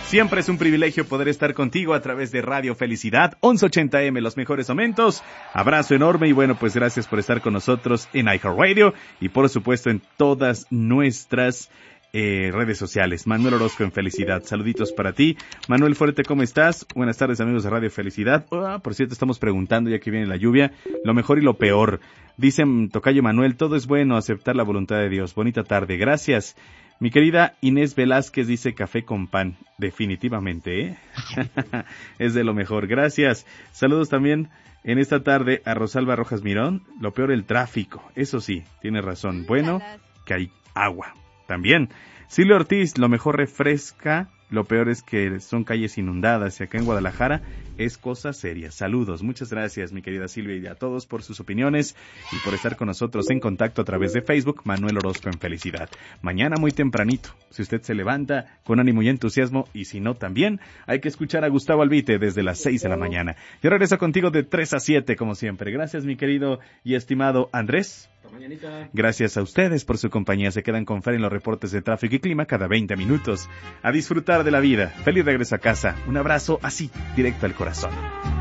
Siempre es un privilegio poder estar contigo a través de Radio Felicidad, 1180M, los mejores momentos. Abrazo enorme y bueno, pues gracias por estar con nosotros en iHeartRadio y por supuesto en todas nuestras redes sociales. Manuel Orozco en Felicidad. Saluditos para ti. Manuel Fuerte, ¿cómo estás? Buenas tardes, amigos de Radio Felicidad. Por cierto, estamos preguntando, ya que viene la lluvia, lo mejor y lo peor. Dicen, tocayo Manuel, todo es bueno, aceptar la voluntad de Dios. Bonita tarde, gracias. Mi querida Inés Velázquez dice café con pan. Definitivamente, ¿eh? Es de lo mejor. Gracias. Saludos también en esta tarde a Rosalba Rojas Mirón. Lo peor, el tráfico. Eso sí, tiene razón. Bueno, que hay agua. También. Silvia Ortiz, lo mejor refresca. Lo peor es que son calles inundadas y acá en Guadalajara es cosa seria. Saludos, muchas gracias mi querida Silvia y a todos por sus opiniones y por estar con nosotros en contacto a través de Facebook, Manuel Orozco en Felicidad. Mañana muy tempranito, si usted se levanta con ánimo y entusiasmo y si no también, hay que escuchar a Gustavo Albite desde las 6 de la mañana. Yo regreso contigo de 3 a 7 como siempre. Gracias mi querido y estimado Andrés. Gracias a ustedes por su compañía. Se quedan con Fer en los reportes de tráfico y clima cada 20 minutos. A disfrutar de la vida. Feliz regreso a casa. Un abrazo así, directo al corazón.